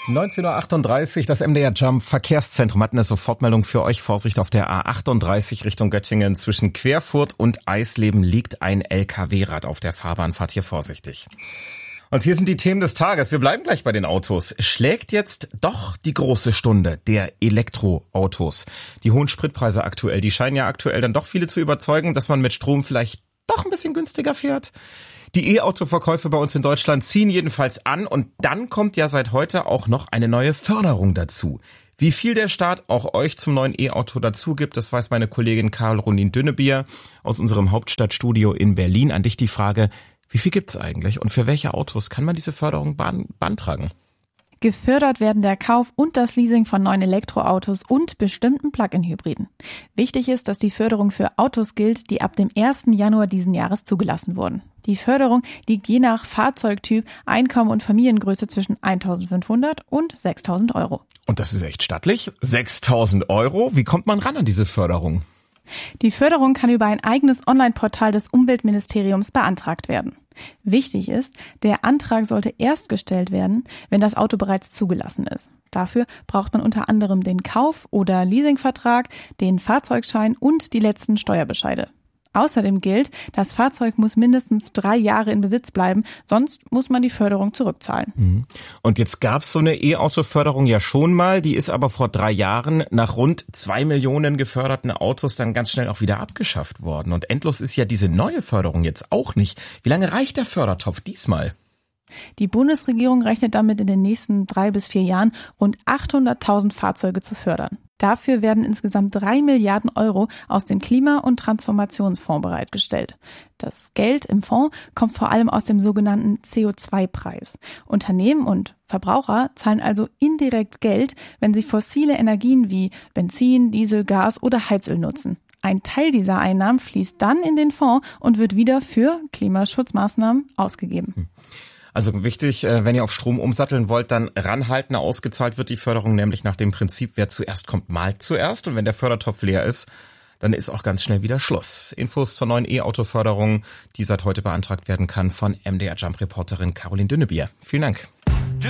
19:38 Uhr, das MDR Jump Verkehrszentrum hat eine Sofortmeldung für euch. Vorsicht auf der A38 Richtung Göttingen. Zwischen Querfurt und Eisleben liegt ein LKW-Rad auf der Fahrbahn. Fahrt hier vorsichtig. Und hier sind die Themen des Tages. Wir bleiben gleich bei den Autos. Schlägt jetzt doch die große Stunde der Elektroautos. Die hohen Spritpreise aktuell, die scheinen ja aktuell dann doch viele zu überzeugen, dass man mit Strom vielleicht doch ein bisschen günstiger fährt. Die E-Auto-Verkäufe bei uns in Deutschland ziehen jedenfalls an und dann kommt ja seit heute auch noch eine neue Förderung dazu. Wie viel der Staat auch euch zum neuen E-Auto dazu gibt, das weiß meine Kollegin Caroline Dünnebier aus unserem Hauptstadtstudio in Berlin. An dich die Frage, wie viel gibt's eigentlich und für welche Autos kann man diese Förderung beantragen? Gefördert werden der Kauf und das Leasing von neuen Elektroautos und bestimmten Plug-in-Hybriden. Wichtig ist, dass die Förderung für Autos gilt, die ab dem 1. Januar diesen Jahres zugelassen wurden. Die Förderung liegt je nach Fahrzeugtyp, Einkommen und Familiengröße zwischen 1.500 und 6.000 Euro. Und das ist echt stattlich. 6.000 Euro? Wie kommt man ran an diese Förderung? Die Förderung kann über ein eigenes Online-Portal des Umweltministeriums beantragt werden. Wichtig ist, der Antrag sollte erst gestellt werden, wenn das Auto bereits zugelassen ist. Dafür braucht man unter anderem den Kauf- oder Leasingvertrag, den Fahrzeugschein und die letzten Steuerbescheide. Außerdem gilt, das Fahrzeug muss mindestens 3 Jahre in Besitz bleiben, sonst muss man die Förderung zurückzahlen. Und jetzt gab's so eine E-Auto-Förderung ja schon mal, die ist aber vor 3 Jahren nach rund 2 Millionen geförderten Autos dann ganz schnell auch wieder abgeschafft worden. Und endlos ist ja diese neue Förderung jetzt auch nicht. Wie lange reicht der Fördertopf diesmal? Die Bundesregierung rechnet damit in den nächsten 3 bis 4 Jahren rund 800.000 Fahrzeuge zu fördern. Dafür werden insgesamt 3 Milliarden Euro aus dem Klima- und Transformationsfonds bereitgestellt. Das Geld im Fonds kommt vor allem aus dem sogenannten CO2-Preis. Unternehmen und Verbraucher zahlen also indirekt Geld, wenn sie fossile Energien wie Benzin, Diesel, Gas oder Heizöl nutzen. Ein Teil dieser Einnahmen fließt dann in den Fonds und wird wieder für Klimaschutzmaßnahmen ausgegeben. Also wichtig, wenn ihr auf Strom umsatteln wollt, dann ranhalten. Ausgezahlt wird die Förderung nämlich nach dem Prinzip, wer zuerst kommt, malt zuerst. Und wenn der Fördertopf leer ist, dann ist auch ganz schnell wieder Schluss. Infos zur neuen E-Auto-Förderung, die seit heute beantragt werden kann, von MDR Jump-Reporterin Caroline Dünnebier. Vielen Dank.